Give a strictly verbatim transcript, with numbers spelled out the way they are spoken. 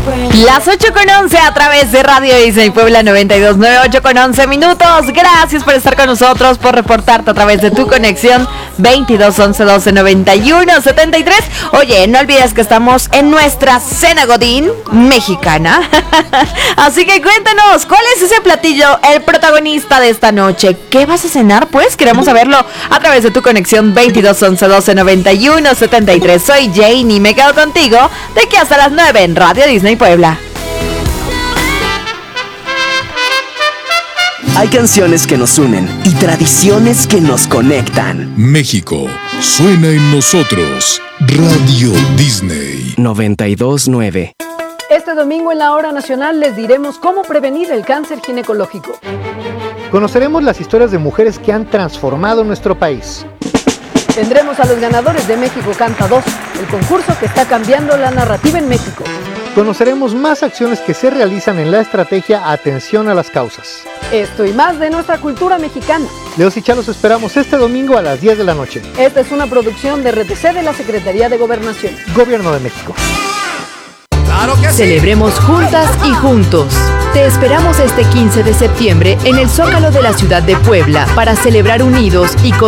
Las ocho con once a través de Radio Disney Puebla noventa y dos punto nueve, ocho con once minutos. Gracias por estar con nosotros, por reportarte a través de tu conexión veintidós once doce noventa y uno setenta y tres. Oye, no olvides que estamos en nuestra cena Godín mexicana. Así que cuéntanos, ¿cuál es ese platillo, el protagonista de esta noche? ¿Qué vas a cenar? Pues queremos saberlo a través de tu conexión veintidós once doce noventa y uno setenta y tres. Soy Jane y me quedo contigo de aquí hasta las nueve en Radio Disney Puebla. Hay canciones que nos unen y tradiciones que nos conectan. México suena en nosotros. Radio Disney noventa y dos punto nueve. Este domingo en la Hora Nacional les diremos cómo prevenir el cáncer ginecológico. Conoceremos las historias de mujeres que han transformado nuestro país. Tendremos a los ganadores de México Canta dos, el concurso que está cambiando la narrativa en México. Conoceremos más acciones que se realizan en la estrategia Atención a las Causas. Esto y más de nuestra cultura mexicana. Leos y Chalos esperamos este domingo a las diez de la noche. Esta es una producción de R T C de la Secretaría de Gobernación. Gobierno de México. ¡Claro que sí! Celebremos juntas y juntos. Te esperamos este quince de septiembre en el Zócalo de la ciudad de Puebla para celebrar unidos y con